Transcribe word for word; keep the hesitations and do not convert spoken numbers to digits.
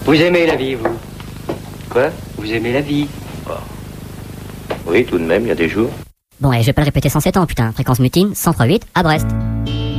Vous aimez la vie, vous? Quoi? Vous aimez la vie? Oh. Oui, tout de même, il y a des jours. Bon, et je vais pas le répéter cent sept ans, putain. Fréquence mutine, cent trois virgule huit à Brest.